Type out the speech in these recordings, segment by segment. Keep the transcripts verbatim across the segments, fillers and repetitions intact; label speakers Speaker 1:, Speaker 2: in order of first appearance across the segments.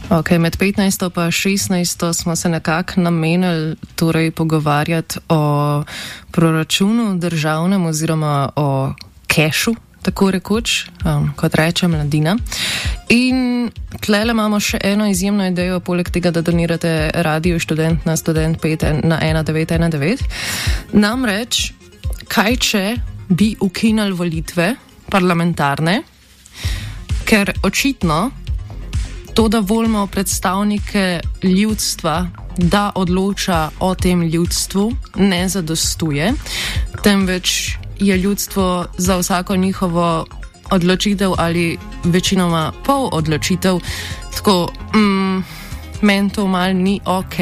Speaker 1: Ok, med petnajsto pa šestnajsto smo se nekako namenili torej pogovarjati o proračunu državnem oziroma o kešu, tako rekoč, um, kot reče mladina. In tlele imamo še eno izjemno idejo, poleg tega, da donirate Radio Študent na Student pet na ena devet ena devet. Namreč, kaj če bi ukinili volitve parlamentarne, ker očitno to, da volimo predstavnike ljudstva, da odloča o tem ljudstvu, ne zadostuje, temveč je ljudstvo za vsako njihovo odločitev ali večinoma pol odločitev, tako, mm, meni to mal ni ok.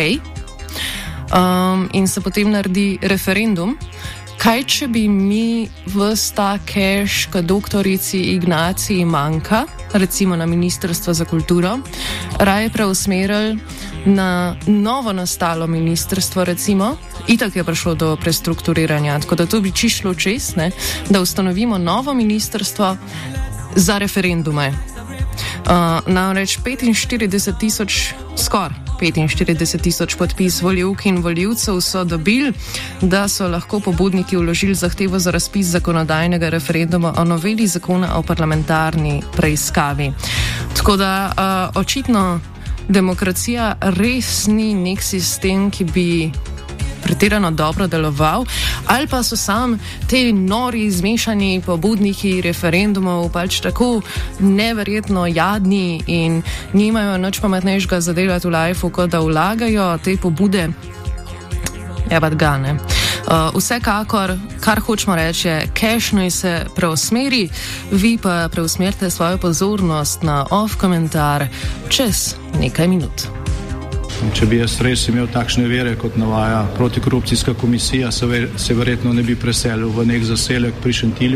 Speaker 1: Um, in se potem naredi referendum. Kaj, če bi mi vsta ta keš, k doktorici Ignaciji manjka, recimo na Ministrstvo za kulturo, raje preusmerili na novo nastalo ministrstvo, recimo, itak je prišlo do prestrukturiranja, tako da to bi čišlo čez, ne, da ustanovimo novo ministrstvo za referendume. Uh, namreč petinštirideset tisoč, skoraj petinštirideset tisoč podpis volivk in volivcev so dobili, da so lahko pobudniki vložili zahtevo za razpis zakonodajnega referenduma o noveli zakona o parlamentarni preiskavi. Tako da uh, očitno demokracija res ni nek sistem, ki bi pretirano dobro deloval, ali pa so sam te nori zmešani pobudniki referendumov pač tako neverjetno jadni in nimajo nič pametnejšega za delati v lifeu, kot da vlagajo te pobude. Ja, pa ga ne. Uh, vsekakor, kar hočemo reči, je, cash naj se preusmeri, vi pa preusmerite svojo pozornost na off komentar čez nekaj minut.
Speaker 2: Če bi jaz res imel takšne vere, kot navaja protikorupcijska komisija, se, ver, se verjetno ne bi preselil v nek zaselek pri Šentilju,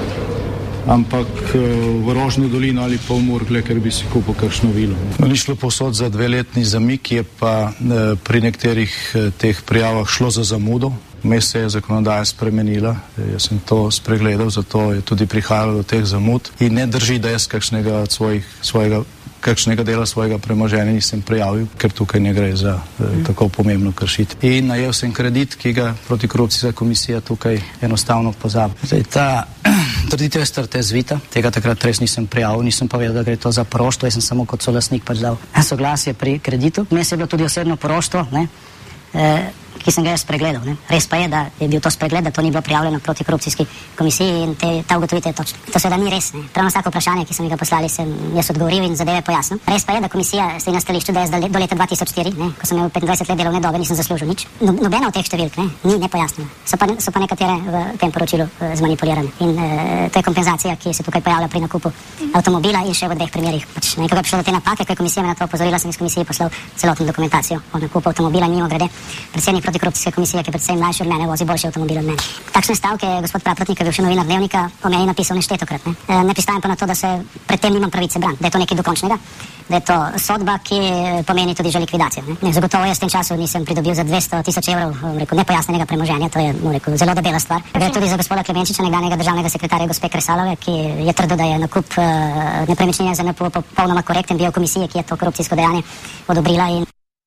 Speaker 2: ampak v Rožno dolino ali pa v Murgle, ker bi si kupil kakšno vilo. No, ni šlo povsod za dveletni zamik, je pa eh, pri nekaterih eh, teh prijavah šlo za zamudo. Vmes se je zakonodaja spremenila, jaz sem to spregledal, zato je tudi prihajalo do teh zamud in ne drži, da jaz kakšnega od svojih, svojega kakšnega dela svojega premoženja nisem prijavil, ker tukaj ne gre za eh, tako pomembno kršitev. In najel sem kredit, ki ga protikorupcijska komisija tukaj enostavno pozabi. Zdaj, ta trditev je strte zvita, tega takrat res nisem prijavil, nisem povedal, da gre to za poroštvo, jaz sem samo kot solastnik pač dal soglasje pri kreditu. Vmes je bilo tudi osebno poroštvo, ne, eh, ki sem ga jaz spregledal. Ne. Res pa je, da je bil to spregled, da to ni bilo prijavljeno proti korupcijski komisiji in te, ta ugotovitev je točna. To seveda ni res. Ne. Prav na vsako vprašanje, ki sem ga poslali, sem jaz odgovoril in zadeve pojasnil. Res pa je, da komisija stoji na stališču, da jaz do leta dva tisoč štiri, ne, ko sem imel petindvajset let delovne dobe, nisem zaslužil nič. No, nobena od teh številk ne, ni nepojasnjena. So pa, so pa nekatere v tem poročilu uh, zmanipulirane. In uh, to je kompenzacija, ki se tukaj pojavlja pri nakupu avtomobila in še v dveh primerih. Pač, ne, kako je prišlo do te napake, ko je komisija me na to opozorila, sem iz komisije poslal celotno dokumentacijo o nakupu avtomobila in mimogrede predsednik protikorupcijske komisije, ki predvsem mlajši od mene, vozi boljši avtomobil od mene. Takšne stavke je gospod Praprotnik, ki je bil še novinar Dnevnika, o meni napisal neštetokrat. Ne, e, ne pristajam pa na to, da se predtem nimam pravice braniti, da je to nekaj dokončnega, da je to sodba, ki pomeni tudi že likvidacijo. Ne. Ne, zagotovo jaz v tem času nisem pridobil za dvesto tisoč evrov rekel, nepojasnenega premoženja, to je rekel, zelo debela stvar. Gre tudi za gospoda Klemenčiča, nekdanjega državnega sekretarja gospe Kresalove, ki je trdil, da je nakup uh, nepremičnine za N P O popolnoma korekten bil komisije, ki je to korupcijsko dejanje odobrila in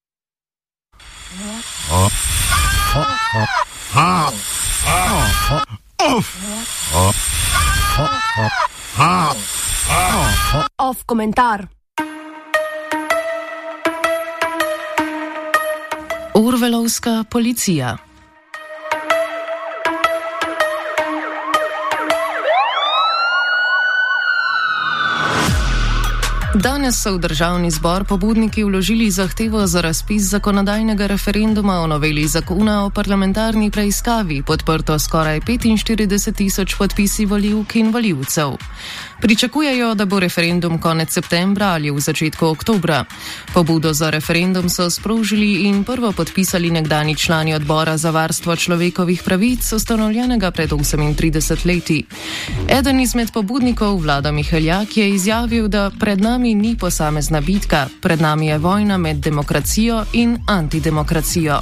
Speaker 3: Off komentar.
Speaker 1: Orwellovska policija. Danes so v državni zbor pobudniki vložili zahtevo za razpis zakonodajnega referenduma o noveli zakona o parlamentarni preiskavi, podprto skoraj petinštirideset tisoč podpisi volivk in volivcev. Pričakujejo, da bo referendum konec septembra ali v začetku oktobra. Pobudo za referendum so sprožili in prvo podpisali nekdani člani odbora za varstvo človekovih pravic, ustanovljenega pred osemintrideset leti. Eden izmed pobudnikov, Vlado Miheljak, je izjavil, da pred nami ni posamezna bitka, pred nami je vojna med demokracijo in antidemokracijo.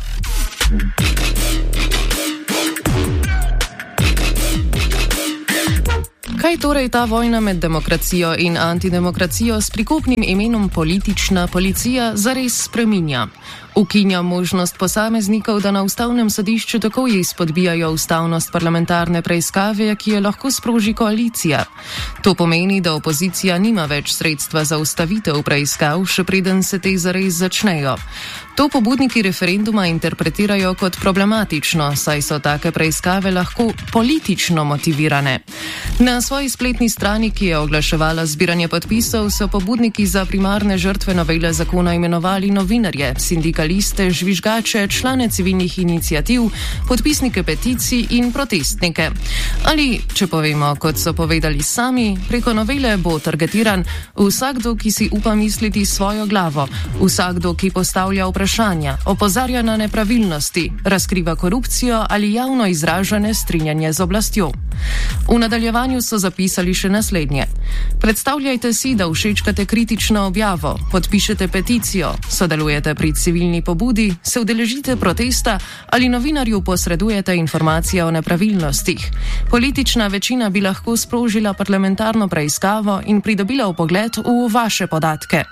Speaker 1: Kaj Kaj torej ta vojna med demokracijo in antidemokracijo s prikupnim imenom politična policija zares spreminja? Ukinja možnost posameznikov, da na ustavnem sodišču takoj izpodbijajo ustavnost parlamentarne preiskave, ki jo lahko sproži koalicija. To pomeni, da opozicija nima več sredstva za ustavitev preiskav, še preden se te zares začnejo. To pobudniki referenduma interpretirajo kot problematično, saj so take preiskave lahko politično motivirane. Na svoji spletni strani, ki je oglaševala zbiranje podpisov, so pobudniki za primarne žrtve novele zakona imenovali novinarje, sindikaliste, žvižgače, člane civilnih iniciativ, podpisnike peticij in protestnike. Ali, če povemo, kot so povedali sami, preko novele bo targetiran vsakdo, ki si upa misliti svojo glavo, vsakdo, ki postavlja vprašanja, opozarja na nepravilnosti, razkriva korupcijo ali javno izražene strinjanje z oblastjo. V nadaljevanju so zapisali še naslednje. Predstavljajte si, da všečkate kritično objavo, podpišete peticijo, sodelujete pri civilni pobudi, se udeležite protesta ali novinarju posredujete informacije o nepravilnostih. Politična večina bi lahko sprožila parlamentarno preiskavo in pridobila vpogled v vaše podatke.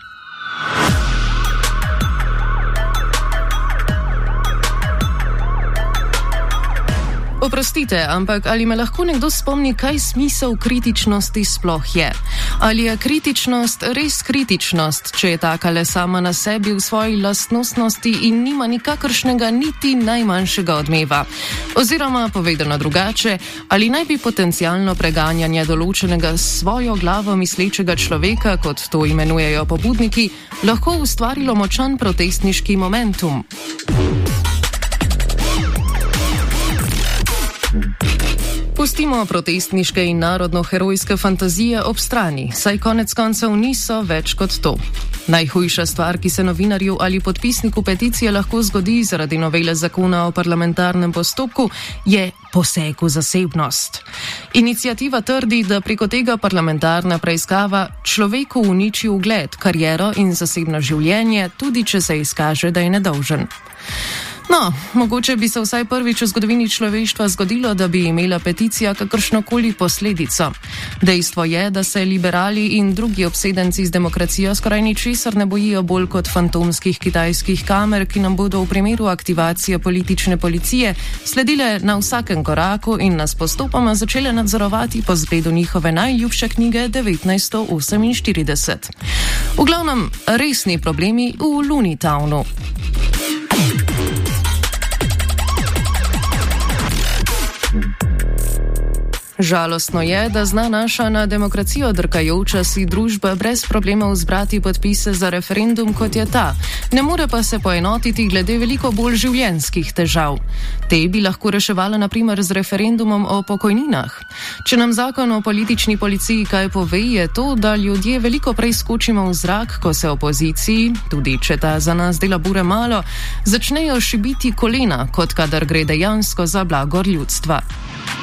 Speaker 1: Oprostite, ampak ali me lahko nekdo spomni, kaj smisel kritičnosti sploh je? Ali je kritičnost res kritičnost, če je taka le sama na sebi v svoji lastnostnosti in nima nikakršnega niti najmanjšega odmeva? Oziroma, povedano drugače, ali naj bi potencialno preganjanje določenega svojo glavo mislečega človeka, kot to imenujejo pobudniki, lahko ustvarilo močan protestniški momentum? Pustimo protestniške in narodno-herojske fantazije ob strani, saj konec koncev niso več kot to. Najhujša stvar, ki se novinarju ali podpisniku peticije lahko zgodi zaradi novele zakona o parlamentarnem postopku, je poseg v zasebnost. Iniciativa trdi, da preko tega parlamentarna preiskava človeku uniči ugled, kariero in zasebno življenje, tudi če se izkaže, da je nedolžen. No, mogoče bi se vsaj prvič v zgodovini človeštva zgodilo, da bi imela peticija kakršnokoli posledico. Dejstvo je, da se liberali in drugi obsedenci z demokracijo skoraj ničesar ne bojijo bolj kot fantomskih kitajskih kamer, ki nam bodo v primeru aktivacije politične policije sledile na vsakem koraku in nas postopoma začele nadzorovati po zgledu njihove najljubše knjige devetnajststo oseminštirideset. V glavnem, resni problemi v Lunitownu. Žalostno je, da zna naša na demokracijo drkajoča si družba brez problemov zbrati podpise za referendum, kot je ta. Ne more pa se poenotiti glede veliko bolj življenjskih težav. Te bi lahko reševala na primer z referendumom o pokojninah. Če nam zakon o politični policiji kaj pove, je to, da ljudje veliko prej skočimo v zrak, ko se opoziciji, tudi če ta za nas dela bure malo, začnejo šibiti kolena, kot kadar gre dejansko za blagor ljudstva.